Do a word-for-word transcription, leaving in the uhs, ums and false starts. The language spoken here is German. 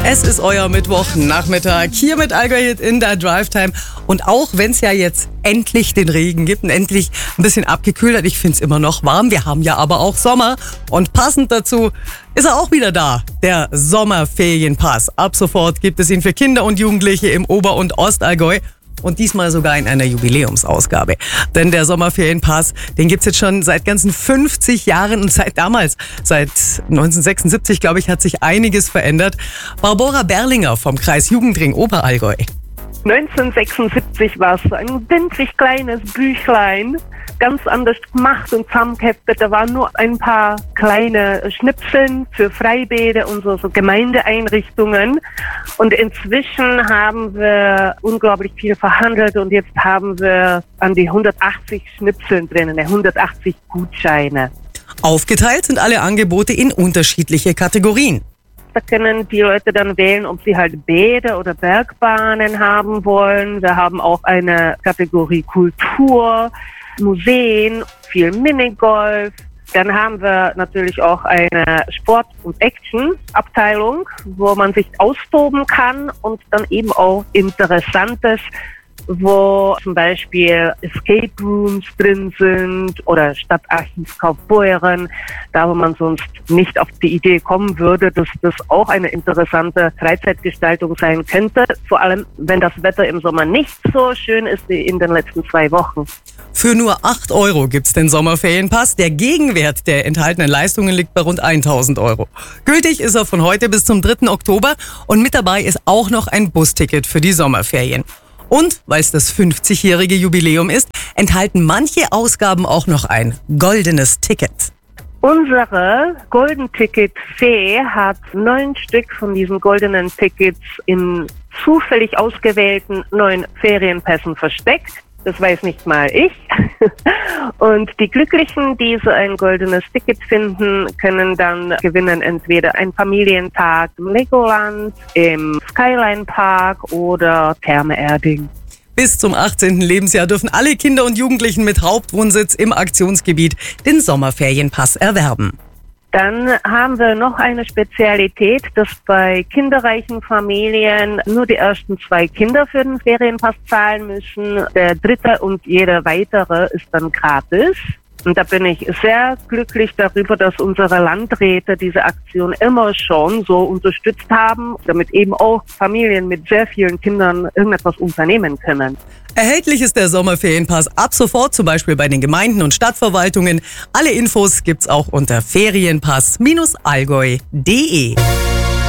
Es ist euer Mittwochnachmittag hier mit Allgäu Hit in der Drive Time. Und auch wenn es ja jetzt endlich den Regen gibt und endlich ein bisschen abgekühlt hat, ich finde es immer noch warm. Wir haben ja aber auch Sommer. Und passend dazu ist er auch wieder da, der Sommerferienpass. Ab sofort gibt es ihn für Kinder und Jugendliche im Ober- und Ostallgäu. Und diesmal sogar in einer Jubiläumsausgabe. Denn der Sommerferienpass, den gibt's jetzt schon seit ganzen fünfzig Jahren. Und seit damals, seit neunzehnhundertsechsundsiebzig, glaube ich, hat sich einiges verändert. Barbora Berlinger vom Kreis Jugendring Oberallgäu. neunzehnhundertsechsundsiebzig war es so ein winzig kleines Büchlein, ganz anders gemacht und zusammengeheftet. Da waren nur ein paar kleine Schnipseln für Freibäder und so, so Gemeindeeinrichtungen. Und inzwischen haben wir unglaublich viel verhandelt und jetzt haben wir an die hundertachtzig Schnipseln drinnen, hundertachtzig Gutscheine. Aufgeteilt sind alle Angebote in unterschiedliche Kategorien. Da können die Leute dann wählen, ob sie halt Bäder oder Bergbahnen haben wollen. Wir haben auch eine Kategorie Kultur, Museen, viel Minigolf. Dann haben wir natürlich auch eine Sport- und Action-Abteilung, wo man sich austoben kann und dann eben auch Interessantes, wo zum Beispiel Escape Rooms drin sind oder Stadtarchiv Kaufbeuren, da wo man sonst nicht auf die Idee kommen würde, dass das auch eine interessante Freizeitgestaltung sein könnte, vor allem wenn das Wetter im Sommer nicht so schön ist wie in den letzten zwei Wochen. Für nur acht Euro gibt's den Sommerferienpass. Der Gegenwert der enthaltenen Leistungen liegt bei rund tausend Euro. Gültig ist er von heute bis zum dritten Oktober und mit dabei ist auch noch ein Busticket für die Sommerferien. Und, weil es das fünfzigjährige Jubiläum ist, enthalten manche Ausgaben auch noch ein goldenes Ticket. Unsere Golden Ticket Fee hat neun Stück von diesen goldenen Tickets in zufällig ausgewählten neuen Ferienpässen versteckt. Das weiß nicht mal ich. Und die Glücklichen, die so ein goldenes Ticket finden, können dann gewinnen entweder einen Familientag im Legoland, im Skyline Park oder Therme Erding. Bis zum achtzehnten Lebensjahr dürfen alle Kinder und Jugendlichen mit Hauptwohnsitz im Aktionsgebiet den Sommerferienpass erwerben. Dann haben wir noch eine Spezialität, dass bei kinderreichen Familien nur die ersten zwei Kinder für den Ferienpass zahlen müssen. Der dritte und jeder weitere ist dann gratis. Und da bin ich sehr glücklich darüber, dass unsere Landräte diese Aktion immer schon so unterstützt haben, damit eben auch Familien mit sehr vielen Kindern irgendetwas unternehmen können. Erhältlich ist der Sommerferienpass ab sofort, zum Beispiel bei den Gemeinden und Stadtverwaltungen. Alle Infos gibt's auch unter ferienpass Bindestrich allgäu punkt de.